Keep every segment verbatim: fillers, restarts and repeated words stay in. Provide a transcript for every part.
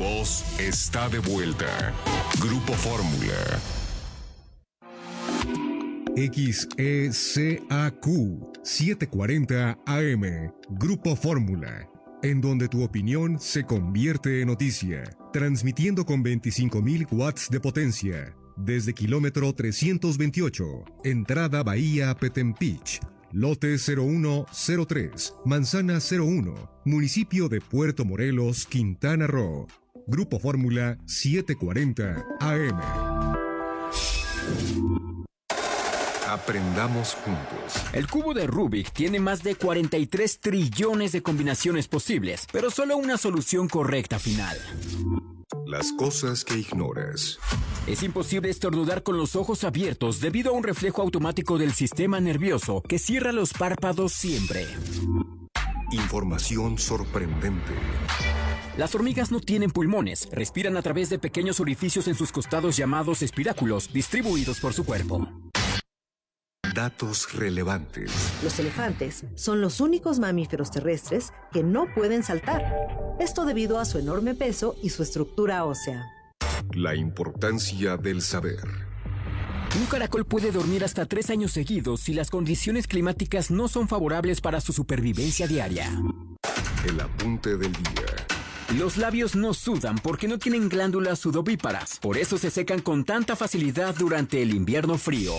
voz está de vuelta. Grupo Fórmula. X E C A Q setecientos cuarenta A M, Grupo Fórmula, en donde tu opinión se convierte en noticia, transmitiendo con veinticinco mil watts de potencia, desde kilómetro trescientos veintiocho, entrada Bahía Petempich, lote cero uno cero tres, manzana cero uno, municipio de Puerto Morelos, Quintana Roo. Grupo Fórmula setecientos cuarenta A M. Aprendamos juntos. El cubo de Rubik tiene más de cuarenta y tres trillones de combinaciones posibles, pero solo una solución correcta final. Las cosas que ignoras. Es imposible estornudar con los ojos abiertos debido a un reflejo automático del sistema nervioso que cierra los párpados siempre. Información sorprendente. Las hormigas no tienen pulmones, respiran a través de pequeños orificios en sus costados llamados espiráculos, distribuidos por su cuerpo. Datos relevantes. Los elefantes son los únicos mamíferos terrestres que no pueden saltar. Esto debido a su enorme peso y su estructura ósea. La importancia del saber. Un caracol puede dormir hasta tres años seguidos si las condiciones climáticas no son favorables para su supervivencia diaria. El apunte del día. Los labios no sudan porque no tienen glándulas sudovíparas, por eso se secan con tanta facilidad durante el invierno frío.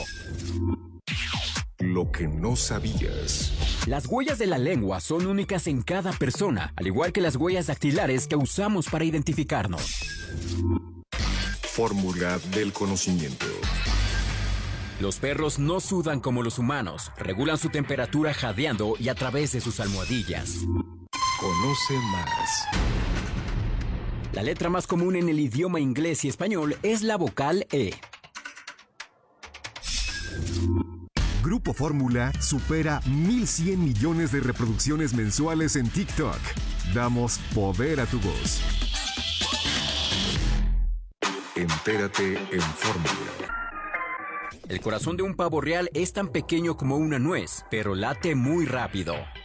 Lo que no sabías. Las huellas de la lengua son únicas en cada persona, al igual que las huellas dactilares que usamos para identificarnos. Fórmula del conocimiento. Los perros no sudan como los humanos, regulan su temperatura jadeando y a través de sus almohadillas. Conoce más. La letra más común en el idioma inglés y español es la vocal E. Grupo Fórmula supera mil cien millones de reproducciones mensuales en TikTok. Damos poder a tu voz. Entérate en Fórmula. El corazón de un pavo real es tan pequeño como una nuez, pero late muy rápido.